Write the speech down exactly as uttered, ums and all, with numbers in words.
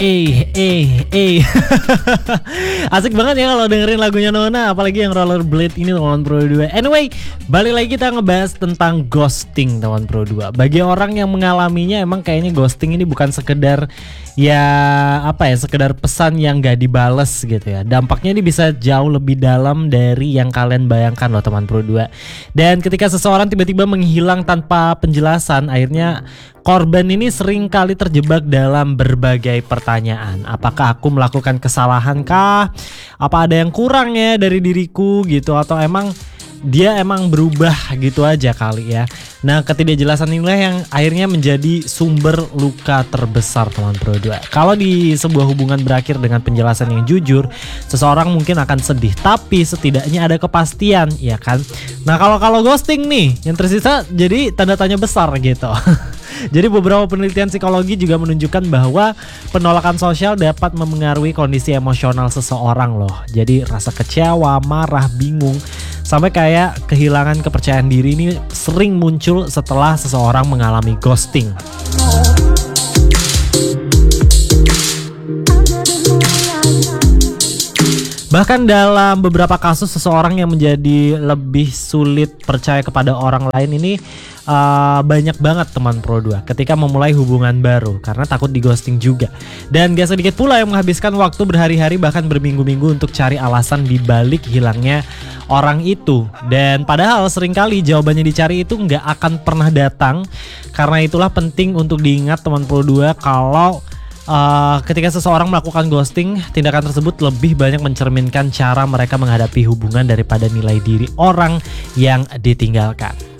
Eh, eh, eh. Asik banget ya kalau dengerin lagunya Nona, apalagi yang Rollerblade ini teman Pro dua. Anyway, balik lagi kita ngebahas tentang ghosting teman Pro dua. Bagi orang yang mengalaminya, emang kayaknya ghosting ini bukan sekedar ya apa ya, sekedar pesan yang gak dibales gitu ya. Dampaknya ini bisa jauh lebih dalam dari yang kalian bayangkan loh teman Pro dua. Dan ketika seseorang tiba-tiba menghilang tanpa penjelasan, akhirnya korban ini sering kali terjebak dalam berbagai pertanyaan. Apakah aku melakukan kesalahan kah? Apa ada yang kurang ya dari diriku gitu? Atau emang dia emang berubah gitu aja kali ya. Nah, ketidakjelasan inilah yang akhirnya menjadi sumber luka terbesar teman Pro dua. Kalau di sebuah hubungan berakhir dengan penjelasan yang jujur, seseorang mungkin akan sedih, tapi setidaknya ada kepastian, ya kan? Nah, kalau kalau ghosting nih, yang tersisa jadi tanda tanya besar gitu. Jadi beberapa penelitian psikologi juga menunjukkan bahwa penolakan sosial dapat memengaruhi kondisi emosional seseorang loh. Jadi rasa kecewa, marah, bingung, sampai kayak kehilangan kepercayaan diri ini sering muncul setelah seseorang mengalami ghosting. Bahkan dalam beberapa kasus seseorang yang menjadi lebih sulit percaya kepada orang lain ini uh, banyak banget teman Pro dua ketika memulai hubungan baru karena takut di ghosting juga. Dan gak sedikit pula yang menghabiskan waktu berhari-hari bahkan berminggu-minggu untuk cari alasan di balik hilangnya orang itu. Dan padahal seringkali jawabannya dicari itu gak akan pernah datang. Karena itulah penting untuk diingat teman Pro dua kalau Uh, ketika seseorang melakukan ghosting, tindakan tersebut lebih banyak mencerminkan cara mereka menghadapi hubungan daripada nilai diri orang yang ditinggalkan.